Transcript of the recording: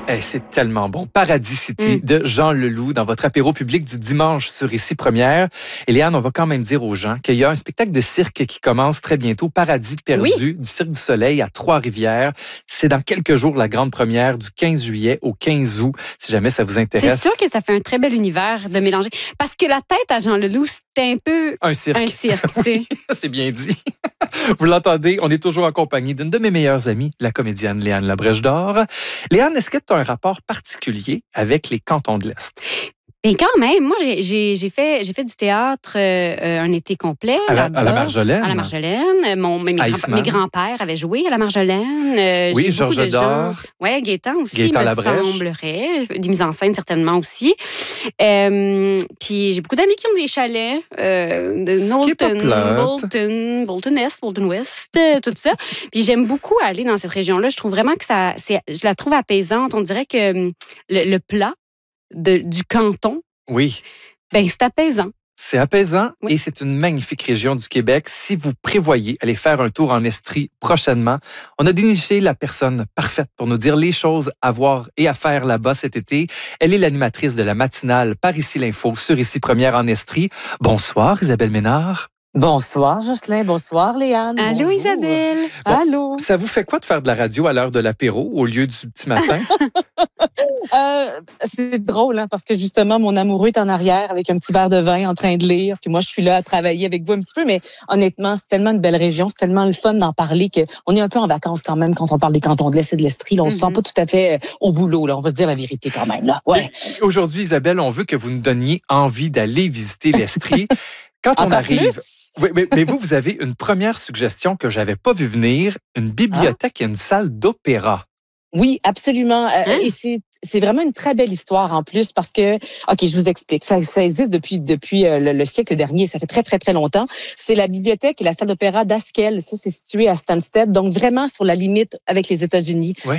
C'est tellement bon. Paradis City de Jean Leloup dans votre apéro public du dimanche sur Ici Première. Et Léane, on va quand même dire aux gens qu'il y a un spectacle de cirque qui commence très bientôt, Paradis perdu, du Cirque du Soleil à Trois-Rivières. C'est dans quelques jours la grande première du 15 juillet au 15 août, si jamais ça vous intéresse. C'est sûr que ça fait un très bel univers de mélanger. Parce que la tête à Jean Leloup, c'était un peu un cirque. Oui, c'est bien dit. Vous l'entendez, on est toujours en compagnie d'une de mes meilleures amies, la comédienne Léane Labrèche d'Or. Léane, est-ce que tu as un rapport particulier avec les cantons de l'Est? Mais quand même, moi, j'ai fait du théâtre un été complet. À la Marjolaine? À la Marjolaine. Mes grands-pères avaient joué à la Marjolaine. Oui, Georges Dor. Oui, Gaétan aussi, Gaétan me Labrèche. semblerait. Des mises en scène, certainement aussi. Puis j'ai beaucoup d'amis qui ont des chalets. De Bolton Est, Bolton West, tout ça. Puis j'aime beaucoup aller dans cette région-là. Je trouve vraiment que je la trouve apaisante. On dirait que le plat du canton, c'est apaisant. C'est apaisant et c'est une magnifique région du Québec. Si vous prévoyez aller faire un tour en Estrie prochainement, on a déniché la personne parfaite pour nous dire les choses à voir et à faire là-bas cet été. Elle est l'animatrice de la matinale Par ici l'info sur Ici Première en Estrie. Bonsoir Isabelle Ménard. Bonsoir Jocelyn, bonsoir Léane. Allô bonjour. Isabelle. Allô. Ça vous fait quoi de faire de la radio à l'heure de l'apéro au lieu du petit matin? C'est drôle, parce que justement, mon amoureux est en arrière avec un petit verre de vin en train de lire. Puis moi, je suis là à travailler avec vous un petit peu. Mais honnêtement, c'est tellement une belle région, c'est tellement le fun d'en parler qu'on est un peu en vacances quand même quand on parle des cantons de l'Est et de l'Estrie. Là, on se sent pas tout à fait au boulot. Là. On va se dire la vérité quand même. Là. Ouais. Aujourd'hui, Isabelle, on veut que vous nous donniez envie d'aller visiter l'Estrie. Quand on arrive, mais vous avez une première suggestion que j'avais pas vu venir, une bibliothèque et une salle d'opéra. Oui, absolument. Et c'est vraiment une très belle histoire en plus parce que, OK, je vous explique. Ça existe depuis le siècle dernier. Ça fait très, très, très longtemps. C'est la bibliothèque et la salle d'opéra d'Haskell. Ça, c'est situé à Stansted. Donc, vraiment sur la limite avec les États-Unis. Ouais.